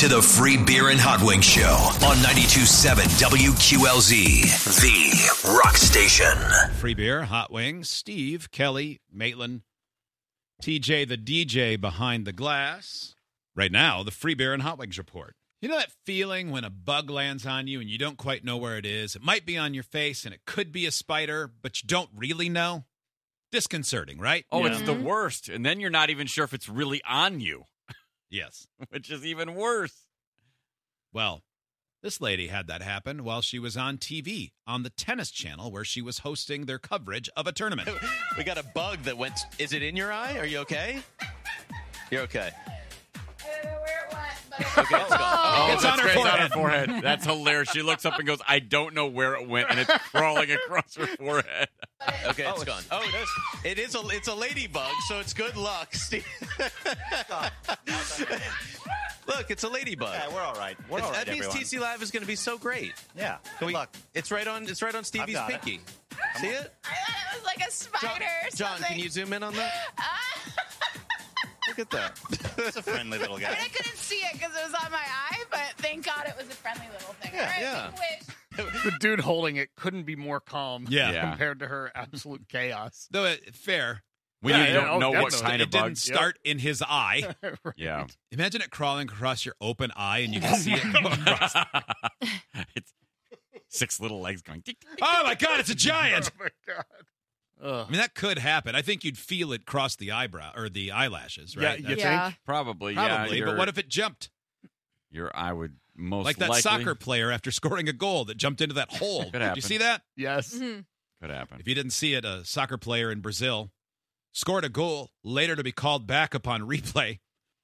to the Free Beer and Hot Wings Show on 92.7 WQLZ, the rock station. Free Beer, Hot Wings, Steve, Kelly, Maitland, TJ the DJ behind the glass. Right now, the Free Beer and Hot Wings report. You know that feeling when a bug lands on you and you don't quite know where it is? It might be on your face and it could be a spider, but you don't really know? Disconcerting, right? Oh, it's the worst. And then you're not even sure if it's really on you. Yes. Which is even worse. Well, this lady had that happen while she was on TV on the Tennis Channel where she was hosting their coverage of a tournament. We got a bug that went. Is it in your eye? Are you okay? You're okay. I don't know where it went, but Okay, it's gone. Oh, It's that's on her great. It's on forehead. her forehead. That's hilarious. She looks up and goes, I don't know where it went, and it's crawling across her forehead. Okay, it's gone. Oh, it is. It's a ladybug, so it's good luck, Steve. Look, it's a ladybug. Yeah, we're all right. We're all right, That means everyone. TC Live is going to be so great. Yeah. Can we- Look, It's right on. It's right on Stevie's got it. pinky. See it? I thought it was like a spider or John, something. can you zoom in on that? Look at that. it's a friendly little I guy. mean, I couldn't see it because it was on my eye, but thank God it was a friendly little thing. Yeah, All right, yeah. make a wish. The dude holding it couldn't be more calm Yeah. compared to her absolute chaos. Though, fair. When Yeah, you yeah, don't know what definitely. kind It of bug. didn't start in his eye. Right. Yeah. Imagine it crawling across your open eye and you can see it go across. It's 6 little legs going. Tick, tick, tick. Oh, my God, it's a giant. Oh, my God. I Ugh. mean, that could happen. I think you'd feel it cross the eyebrow or the eyelashes, right? Yeah, you Yeah. think? Probably, Probably, yeah. but what if it jumped? Your eye would most Like that likely. soccer player after scoring a goal that jumped into that hole. Did you happen. see that? Yes. Could happen. If you didn't see it, a soccer player in Brazil scored a goal later to be called back upon replay,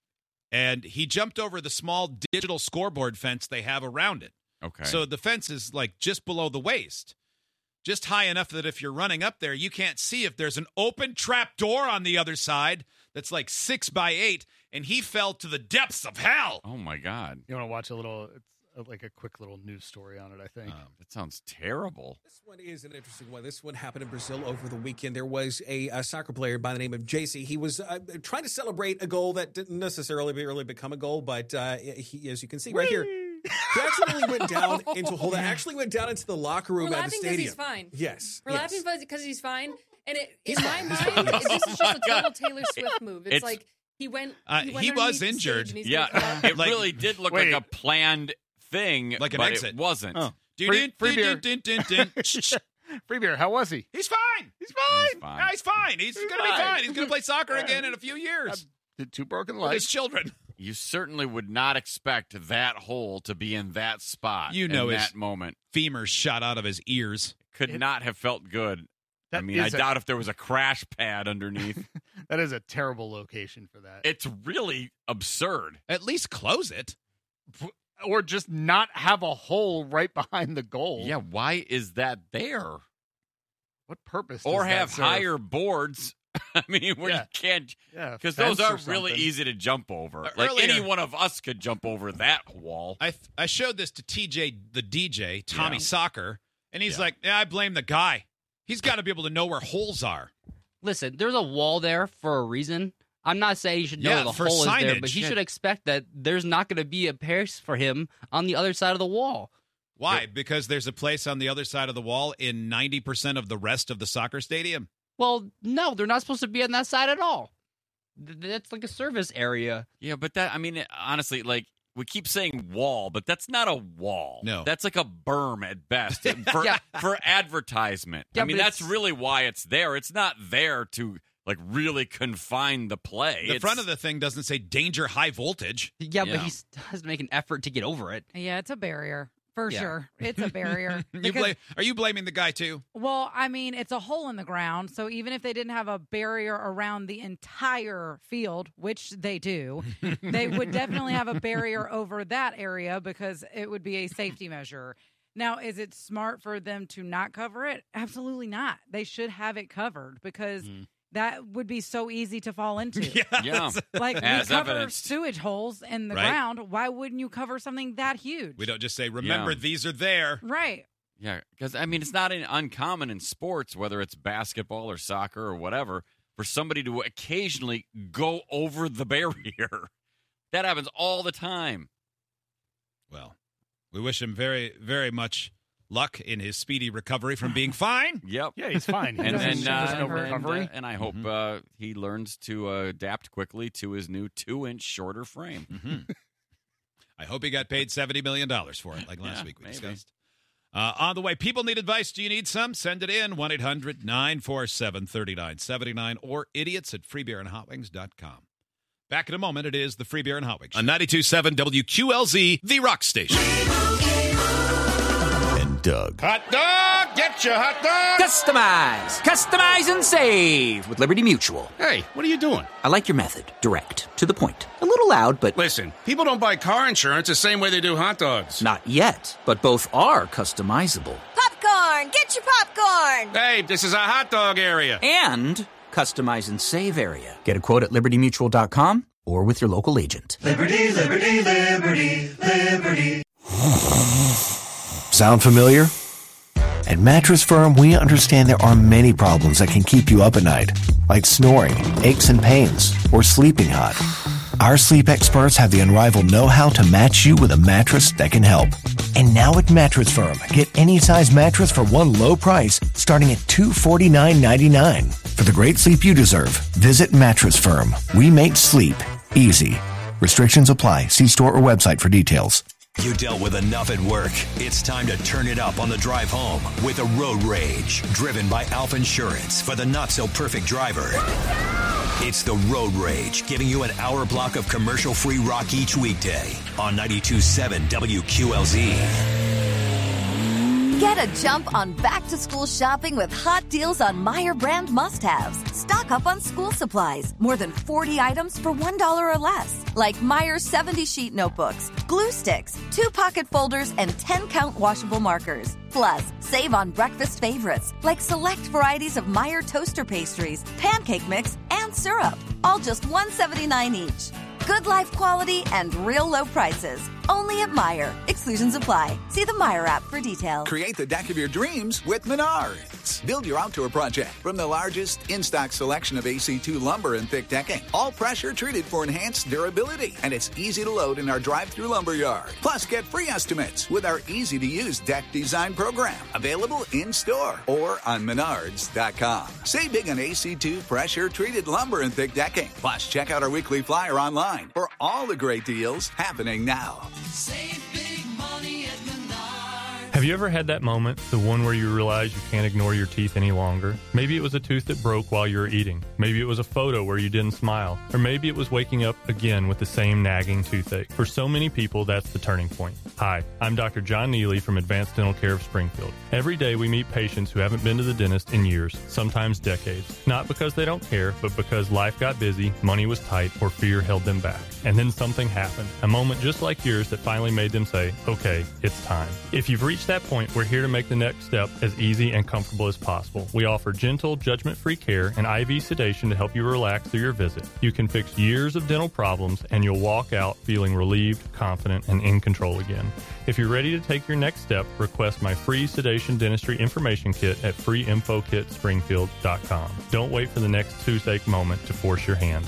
and he jumped over the small digital scoreboard fence they have around it. Okay. So the fence is like just below the waist, just high enough that if you're running up there, you can't see if there's an open trap door on the other side that's like 6 by 8, and he fell to the depths of hell. Oh, my God. You want to watch a little, it's like a quick little news story on it, I think. That sounds terrible. This one is an interesting one. This one happened in Brazil over the weekend. There was a soccer player by the name of JC. He was trying to celebrate a goal that didn't necessarily really become a goal, but he, as you can see right here, he accidentally went down into a hole that actually went down into the locker room We're at the laughing because stadium. he's fine. Yes. We're yes. laughing because he's fine. And in my mind, this is just a total Taylor Swift move. It's like he went. He underneath was the injured. stage and he's Yeah, gonna come out. it Like- really did look Wait. like a planned thing, Like an but exit. it wasn't. Oh. Dun, Free beer. dun, dun, dun, dun. Shh. Free beer, how was he? He's fine. He's fine. He's fine. Yeah, he's fine. He's going to be fine. He's going to play soccer again in a few years Did 2 broken with his legs. children. You certainly would not expect that hole to be in that spot. You know in his- that moment. Femur shot out of his ears. Could not have felt good. I That mean, I is a- doubt if there was a crash pad underneath. That is a terrible location for that. It's really absurd. At least close it. Or just not have a hole right behind the goal. Yeah, why is that there? What purpose? Or does that have serve? higher boards. I mean, where Yeah. you can't, Yeah, because fence those or are really something. easy to jump over. Like Earlier- any one of us could jump over that wall. I showed this to TJ, the DJ, Tommy Yeah. Soccer, and he's Yeah. like, I blame the guy. He's got to be able to know where holes are. Listen, there's a wall there for a reason. I'm not saying he should know Yeah, the for hole is there, signage. but he Yeah. should expect that there's not going to be a place for him on the other side of the wall. Why? Because there's a place on the other side of the wall in 90% of the rest of the soccer stadium. Well, no, they're not supposed to be on that side at all. That's like a service area. Yeah, but that, I mean, honestly, like, we keep saying wall, but that's not a wall. No. That's like a berm at best for, Yeah. for advertisement. Yeah, I mean, but that's it's- really why it's there. It's not there to, like, really confine the play. The It's- front of the thing doesn't say danger high voltage. Yeah, Yeah. but he has to make an effort to get over it. Yeah, it's a barrier. For Yeah. sure. It's a barrier. Because- Are you blaming the guy too? well, I mean, it's a hole in the ground. So even if they didn't have a barrier around the entire field, which they do, they would definitely have a barrier over that area because it would be a safety measure. Now, is it smart for them to not cover it? Absolutely not. They should have it covered because that would be so easy to fall into. Yeah. Like, we As cover evidenced. sewage holes in the Right. ground. Why wouldn't you cover something that huge? We don't just say, remember, Yeah. these are there. Right. Yeah, because, I mean, it's not uncommon in sports, whether it's basketball or soccer or whatever, for somebody to occasionally go over the barrier. That happens all the time. Well, we wish him very, very much luck in his speedy recovery from being fine. Yep. Yeah, he's fine. He And doesn't no recovery. I hope he learns to adapt quickly to his new 2-inch shorter frame. Mm-hmm. I hope he got paid $70 million for it, like last week we maybe. discussed. On the way, people need advice. Do you need some? Send it in, 1-800-947-3979 or idiots@freebeerandhotwings.com. Back in a moment, it is the Free Beer and Hot Wings on 92.7 WQLZ, the Rock Station. And Doug. Hot dog! Get your hot dog! Customize and save with Liberty Mutual. Hey, what are you doing? I like your method. Direct. To the point. A little loud, but... Listen, people don't buy car insurance the same way they do hot dogs. Not yet, but both are customizable. Popcorn! Get your popcorn! Hey, this is a hot dog area. And customize and save area. Get a quote at libertymutual.com or with your local agent. Liberty, liberty, liberty, liberty. Sound familiar? At Mattress Firm, we understand there are many problems that can keep you up at night, like snoring, aches and pains, or sleeping hot. Our sleep experts have the unrivaled know-how to match you with a mattress that can help. And now at Mattress Firm, get any size mattress for one low price, starting at $249.99. For the great sleep you deserve, visit Mattress Firm. We make sleep easy. Restrictions apply. See store or website for details. You dealt with enough at work. It's time to turn it up on the drive home with a road rage, driven by Alpha Insurance for the not-so-perfect driver. It's the Road Rage, giving you an hour block of commercial-free rock each weekday on 92.7 WQLZ. Get a jump on back-to-school shopping with hot deals on Meijer brand must-haves. Stock up on school supplies. More than 40 items for $1 or less. Like Meijer 70-sheet notebooks, glue sticks, 2-pocket folders, and 10-count washable markers. Plus, save on breakfast favorites like select varieties of Meijer toaster pastries, pancake mix, and syrup. All just $1.79 each. Good life quality and real low prices. Only at Meijer. Exclusions apply. See the Meijer app for details. Create the deck of your dreams with Menards. Build your outdoor project from the largest in-stock selection of AC2 lumber and thick decking. All pressure treated for enhanced durability. And it's easy to load in our drive-through lumber yard. Plus, get free estimates with our easy-to-use deck design program. Available in-store or on Menards.com. Save big on AC2 pressure-treated lumber and thick decking. Plus, check out our weekly flyer online for all the great deals happening now. Save big money at Menards. Have you ever had that moment, the one where you realize you can't ignore your teeth any longer? Maybe it was a tooth that broke while you were eating. Maybe it was a photo where you didn't smile. Or maybe it was waking up again with the same nagging toothache. For so many people, that's the turning point. Hi, I'm Dr. John Neely from Advanced Dental Care of Springfield. Every day we meet patients who haven't been to the dentist in years, sometimes decades. Not because they don't care, but because life got busy, money was tight, or fear held them back. And then something happened, a moment just like yours that finally made them say, okay, it's time. If you've reached that point, we're here to make the next step as easy and comfortable as possible. We offer gentle, judgment-free care and IV sedation to help you relax through your visit. You can fix years of dental problems, and you'll walk out feeling relieved, confident, and in control again. If you're ready to take your next step, request my free sedation dentistry information kit at freeinfokitspringfield.com. Don't wait for the next toothache moment to force your hand.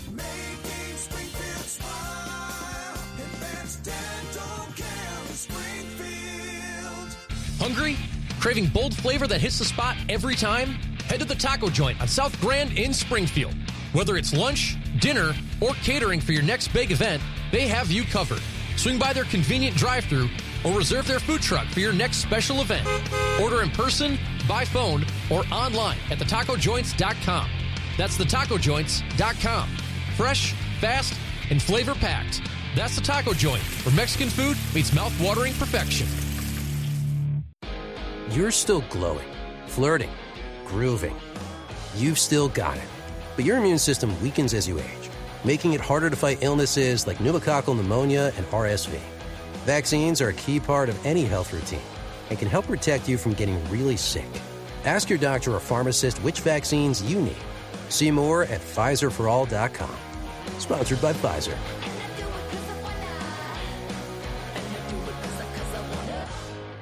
Hungry? Craving bold flavor that hits the spot every time? Head to the Taco Joint on South Grand in Springfield. Whether it's lunch, dinner, or catering for your next big event, they have you covered. Swing by their convenient drive-thru or reserve their food truck for your next special event. Order in person, by phone, or online at thetacojoints.com. That's thetacojoints.com. Fresh, fast, and flavor-packed. That's the Taco Joint, where Mexican food meets mouth-watering perfection. You're still glowing, flirting, grooving. You've still got it. But your immune system weakens as you age, making it harder to fight illnesses like pneumococcal pneumonia and RSV. Vaccines are a key part of any health routine and can help protect you from getting really sick. Ask your doctor or pharmacist which vaccines you need. See more at PfizerForAll.com. Sponsored by Pfizer.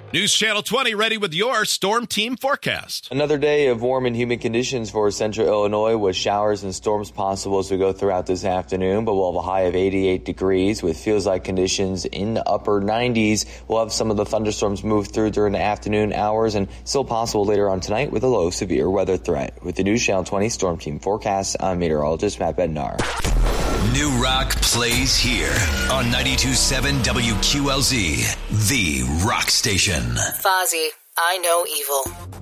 News Channel 20 ready with your Storm Team forecast. Another day of warm and humid conditions for central Illinois with showers and storms possible as we go throughout this afternoon, but we'll have a high of 88 degrees with feels-like conditions in the upper 90s. We'll have some of the thunderstorms move through during the afternoon hours and still possible later on tonight with a low severe weather threat. With the News Channel 20 Storm Team forecast, I'm meteorologist Matt Bednar. New Rock plays here on 92.7 WQLZ, the rock station. Fozzy, I know evil.